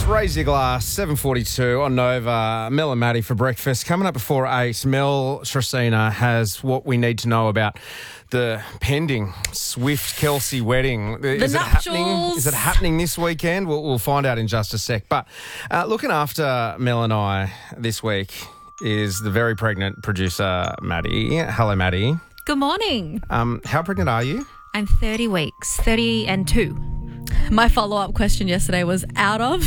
Raise your glass, 7:42 on Nova. Mel and Maddie for breakfast. Coming up before 8, Mel Tresina has what we need to know about the pending Swift-Kelsey wedding. Is it happening? Is it happening this weekend? We'll find out in just a sec. But looking after Mel and I this week is the very pregnant producer, Maddie. Hello, Maddie. Good morning. How pregnant are you? I'm 30 weeks, 30 and 2. My follow-up question yesterday was out of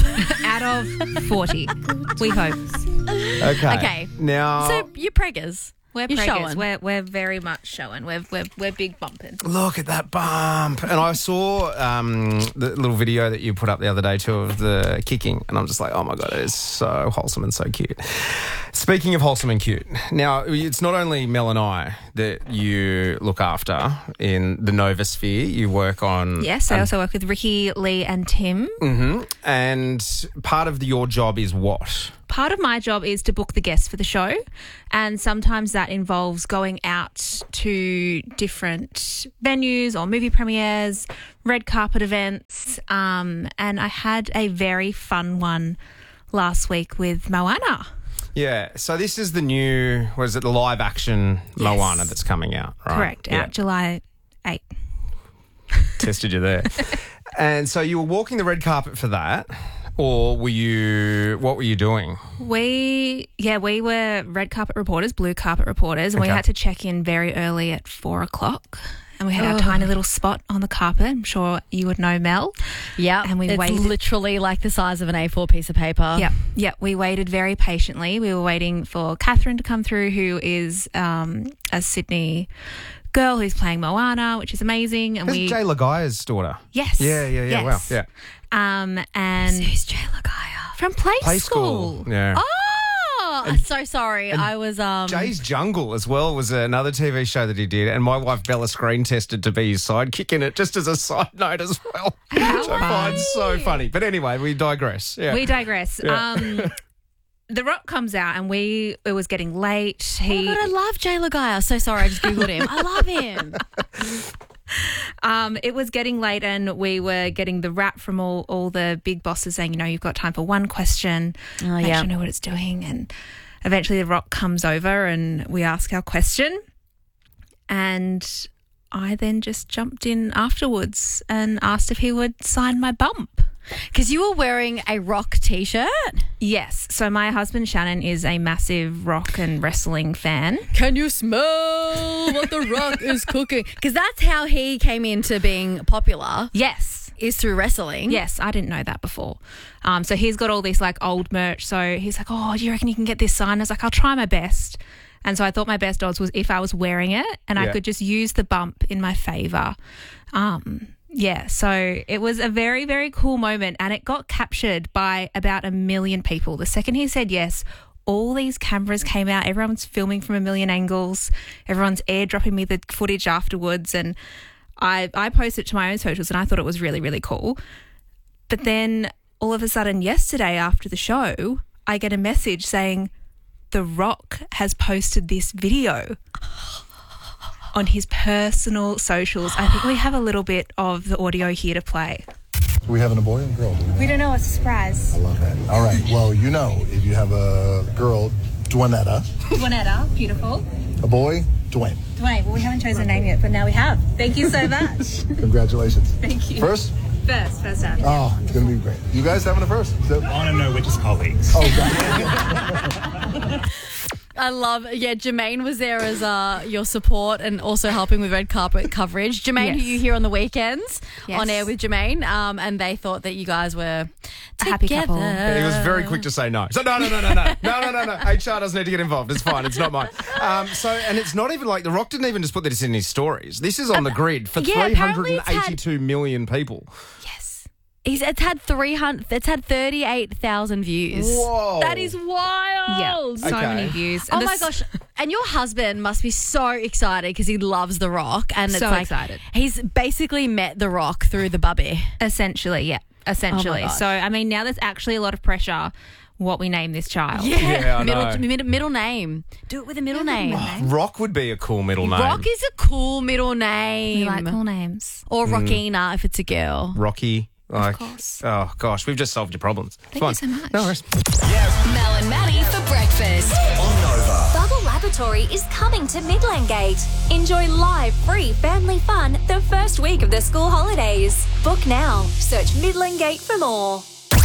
40, we hope. Okay. Now, So you're preggers. We're You're preggers. showing. We're very much showing. We're big bumping. look at that bump. And I saw the little video that you put up the other day too of the kicking, and I'm just like, oh my God, it is so wholesome and so cute. Speaking of wholesome and cute, now it's not only Mel and I that you look after in the Nova sphere. You work on... Yes, I also work with Ricky, Lee and Tim. Mm-hmm. And part of your job is what? Part of my job is to book the guests for the show, and sometimes that involves going out to different venues or movie premieres, red carpet events, and I had a very fun one last week with Moana. Yeah, so this is the new, the live action Moana that's coming out, right? Correct, out July 8. Tested you there. And so you were walking the red carpet for that, or what were you doing? We were red carpet reporters, blue carpet reporters, and we had to check in very early at 4:00. And we had our tiny little spot on the carpet. I'm sure you would know Mel. Yeah, and we it's waited. literally like the size of an A4 piece of paper. Yeah. We waited very patiently. We were waiting for Catherine to come through, who is a Sydney girl who's playing Moana, which is amazing. And Jay Lagaya's daughter. Yes. Yeah. Yes. Wow. Yeah. And Who's Jay Lagaya? from Play School. Yeah. Oh, I'm so sorry. I was Jay's Jungle as well was another TV show that he did, and my wife Bella screen tested to be his sidekick in it, just as a side note as well, which I find so funny. But anyway, we digress. Yeah. We digress. Yeah. The Rock comes out, and it was getting late. Oh my God, I love Jay Lagaya. So sorry, I just Googled him. I love him. It was getting late, and we were getting the rap from all the big bosses saying, you've got time for one question. Make sure you know what it's doing. And eventually the Rock comes over and we ask our question. And I then just jumped in afterwards and asked if he would sign my bump. Because you were wearing a Rock T-shirt? Yes. So my husband, Shannon, is a massive rock and wrestling fan. Can you smell what the Rock is cooking? Because that's how he came into being popular. Yes. Is through wrestling. Yes, I didn't know that before. So he's got all this old merch. So he's like, do you reckon you can get this signed? I was like, I'll try my best. And so I thought my best odds was if I was wearing it and I could just use the bump in my favour. So it was a very, very cool moment, and it got captured by about 1 million people. The second he said yes, all these cameras came out. Everyone's filming from 1 million angles. Everyone's airdropping me the footage afterwards, and I posted it to my own socials, and I thought it was really, really cool. But then all of a sudden yesterday after the show, I get a message saying The Rock has posted this video on his personal socials. I think we have a little bit of the audio here to play. Are we having a boy and a girl? We don't know. It's a surprise. I love that. All right. Well, if you have a girl, Dwanetta. Dwanetta, beautiful. A boy, Dwayne. Dwayne, well, we haven't chosen a name yet, but now we have. Thank you so much. Congratulations. Thank you. First? First time. Oh, it's going to be great. You guys having a first? I want to know we're just colleagues. Oh, God. I love, Jermaine was there as your support and also helping with red carpet coverage. Jermaine, who you hear on the weekends on air with Jermaine, and they thought that you guys were a happy couple. And he was very quick to say no. So no. HR doesn't need to get involved. It's fine. It's not mine. And it's not even like The Rock didn't even just put this in his stories. This is on the grid for 382 million people. It's had 38,000 views. Whoa. That is wild. Yeah, so many views. And my gosh. And your husband must be so excited because he loves The Rock. And it's so excited. He's basically met The Rock through the bubby. Essentially, yeah. Essentially. Oh So, now there's actually a lot of pressure what we name this child. Yeah, I know. Middle name. Do it with a middle name. Rock would be a cool middle name. Rock is a cool middle name. We like cool names. Or Rockina if it's a girl. Rocky. Like, of course. Oh, gosh, we've just solved your problems. Thank you so much. No worries. Mel and Maddie for breakfast. On Nova. Bubble Laboratory is coming to Midland Gate. Enjoy live, free family fun the first week of the school holidays. Book now. Search Midland Gate for more.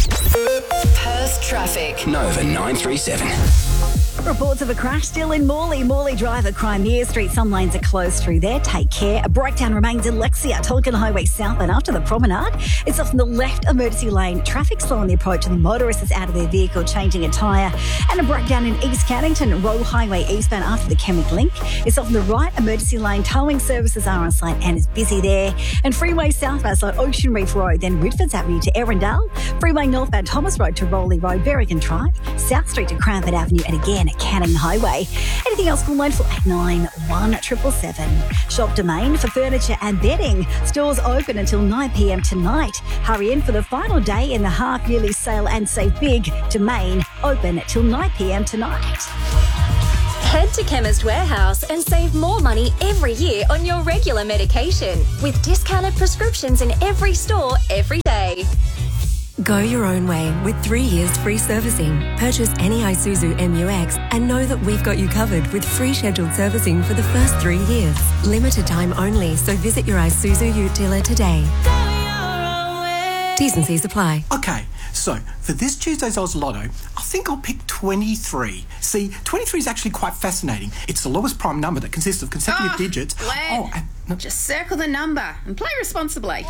Perth traffic. Nova 937. Reports of a crash still in Morley. Morley Drive at Crimea Street. Some lanes are closed through there. Take care. A breakdown remains in Lexia, Tolkien Highway South, and after the promenade, it's off in the left emergency lane. Traffic slow on the approach, and the motorist is out of their vehicle changing a tyre. And a breakdown in East Cannington, Roll Highway eastbound after the Chemic Link. It's off in the right emergency lane. Towing services are on site and is busy there. And freeway southbound side Ocean Reef Road, then Ridfords Avenue to Erindale. Freeway northbound Thomas Road to Rowley Road, Berrigan Drive. South Street to Cranford Avenue, and again at Canning Highway. Anything else, call 9489 1777. Shop Domain for furniture and bedding. Stores open until 9 p.m. tonight. Hurry in for the final day in the half-yearly sale and save big. Domain open till 9 p.m. tonight. Head to Chemist Warehouse and save more money every year on your regular medication with discounted prescriptions in every store every day. Go your own way with 3 years free servicing. Purchase any Isuzu MU-X and know that we've got you covered with free scheduled servicing for the first 3 years. Limited time only, so visit your Isuzu Ute dealer today. T's and C's apply. Okay, so for this Tuesday's Oz Lotto, I think I'll pick 23. See, 23 is actually quite fascinating. It's the lowest prime number that consists of consecutive digits. Just circle the number and play responsibly.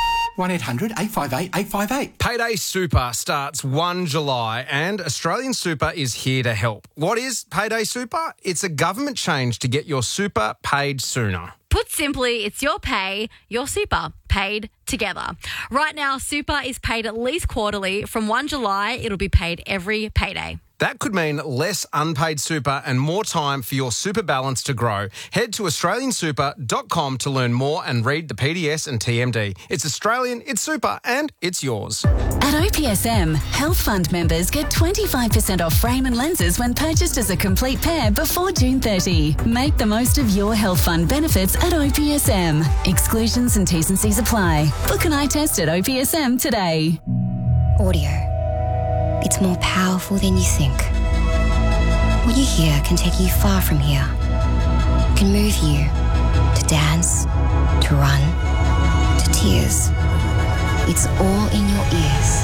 1-800-858-858. Payday Super starts 1 July and Australian Super is here to help. What is Payday Super? It's a government change to get your super paid sooner. Put simply, it's your pay, your super, paid together. Right now, super is paid at least quarterly. From 1 July, it'll be paid every payday. That could mean less unpaid super and more time for your super balance to grow. Head to australiansuper.com to learn more and read the PDS and TMD. It's Australian, it's super, and it's yours. At OPSM, Health Fund members get 25% off frame and lenses when purchased as a complete pair before June 30. Make the most of your Health Fund benefits at OPSM. Exclusions and T's and C's apply. Book an eye test at OPSM today. Audio. It's more powerful than you think. What you hear can take you far from here. It can move you to dance, to run, to tears. It's all in your ears.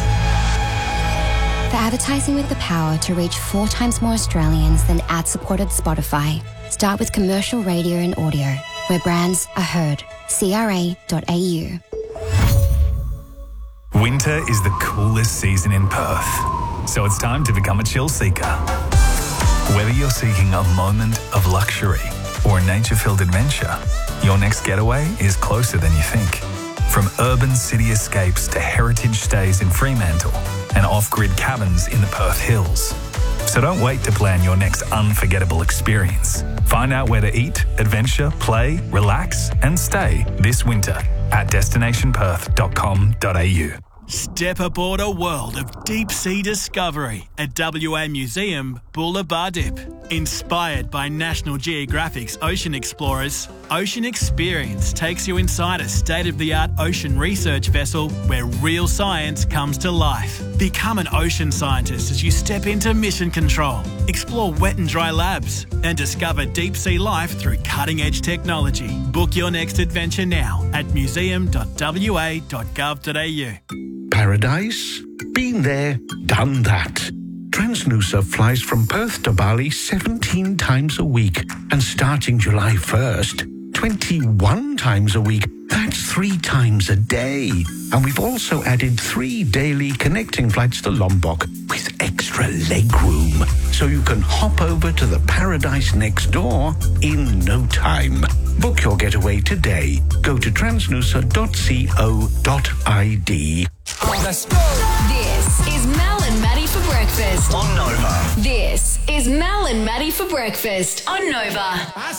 For advertising with the power to reach 4 times more Australians than ad-supported Spotify, start with commercial radio and audio, where brands are heard. CRA.au. Winter is the coolest season in Perth, so it's time to become a chill seeker. Whether you're seeking a moment of luxury or a nature-filled adventure, your next getaway is closer than you think. From urban city escapes to heritage stays in Fremantle and off-grid cabins in the Perth Hills. So don't wait to plan your next unforgettable experience. Find out where to eat, adventure, play, relax and stay this winter at destinationperth.com.au. Step aboard a world of deep-sea discovery at WA Museum Bullabah Dip. Inspired by National Geographic's Ocean Explorers, Ocean Experience takes you inside a state-of-the-art ocean research vessel where real science comes to life. Become an ocean scientist as you step into mission control, explore wet and dry labs, and discover deep-sea life through cutting-edge technology. Book your next adventure now at museum.wa.gov.au. Paradise? Been there, done that. Transnusa flies from Perth to Bali 17 times a week. And starting July 1st, 21 times a week. That's 3 times a day. And we've also added 3 daily connecting flights to Lombok with extra leg room. So you can hop over to the paradise next door in no time. Book your getaway today. Go to transnusa.co.id. Let's go. This is Mel and Maddie for breakfast On Nova. This is Mel and Maddie for breakfast on Nova.